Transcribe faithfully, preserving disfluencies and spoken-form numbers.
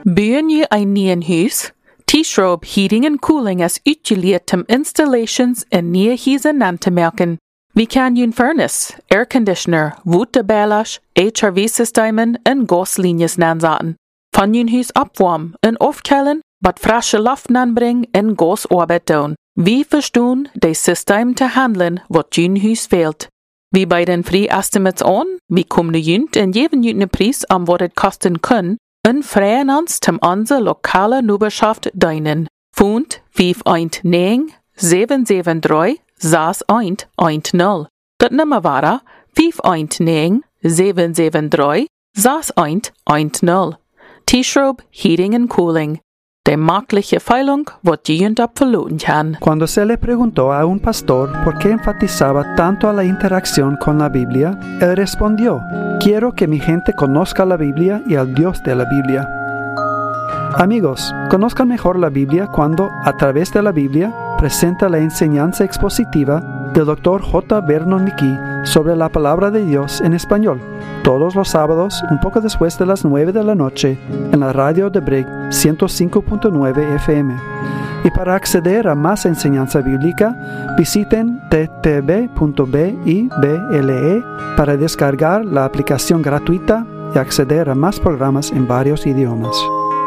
Bygger je een nieuw huis? T-Schrob Heating and Cooling is uitgeleerd om installations in nieuwe huizen aan te merken. Wie kan je een furnace, airconditioner, waterballers, H R V-systemen en gaslijnen aanzetten? Van je huis opwarmen en afkoelen, wat frisse lucht aanbrengen en gasarbeid doen. Wie verstaan de systeem te handelen wat je huis veelt. Wie bij den free estimates aan, wie komen junt en geven junt een prijs om wat het kosten kan, en vragen ons om onze lokale Nuberschaft dienen. Fund vijf een negen zeven zeven drie zes een een nul. Dat nummer waren vijf een negen zeven zeven drie zes een een nul. T-Schrob Heating and Cooling. De marktliche Feilung wird jemand verloren kann. Cuando se le preguntó a un pastor por qué enfatizaba tanto a la interacción con la Biblia, él respondió: quiero que mi gente conozca la Biblia y al Dios de la Biblia. Amigos, conozcan mejor la Biblia cuando, a través de la Biblia, presenta la enseñanza expositiva del doctor J. Vernon McGee sobre la palabra de Dios en español, todos los sábados, un poco después de las nueve de la noche, en la radio de Brig ciento cinco punto nueve F M. Y para acceder a más enseñanza bíblica, visiten t t b punto b i b l e para descargar la aplicación gratuita y acceder a más programas en varios idiomas.